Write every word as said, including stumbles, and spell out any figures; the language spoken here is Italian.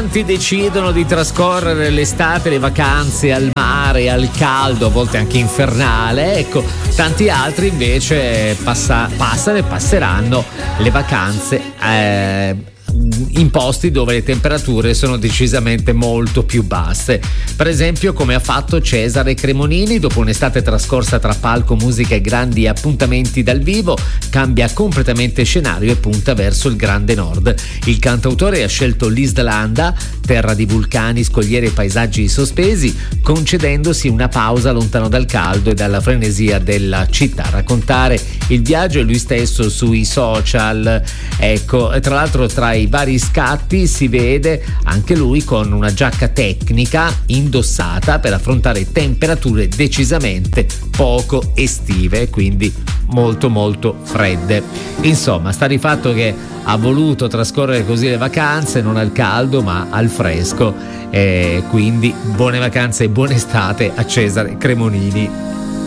Tanti decidono di trascorrere l'estate, le vacanze al mare, al caldo, a volte anche infernale. Ecco, tanti altri invece passa, passano e passeranno le vacanze eh, in posti dove le temperature sono decisamente molto più basse. Per esempio, come ha fatto Cesare Cremonini, dopo un'estate trascorsa tra palco, musica e grandi appuntamenti dal vivo, cambia completamente scenario e punta verso il grande nord. Il cantautore ha scelto l'Islanda, terra di vulcani, scogliere e paesaggi sospesi, concedendosi una pausa lontano dal caldo e dalla frenesia della città. A raccontare il viaggio è lui stesso sui social. Ecco, tra l'altro tra i vari scatti si vede anche lui con una giacca tecnica indossata per affrontare temperature decisamente poco estive, quindi molto molto fredde. Insomma, sta di fatto che ha voluto trascorrere così le vacanze, non al caldo ma al fresco, e quindi buone vacanze e buona estate a Cesare Cremonini.